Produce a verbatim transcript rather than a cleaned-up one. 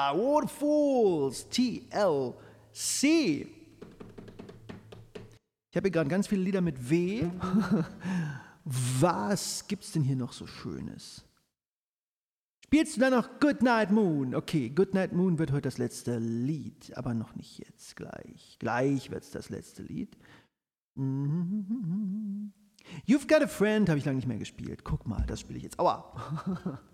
Yeah, Waterfalls, T L C. Ich habe hier gerade ganz viele Lieder mit W. Was gibt's denn hier noch so Schönes? Spielst du dann noch Goodnight Moon? Okay, Goodnight Moon wird heute das letzte Lied, aber noch nicht jetzt, gleich. Gleich wird's das letzte Lied. You've Got a Friend habe ich lange nicht mehr gespielt. Guck mal, das spiele ich jetzt. Aua.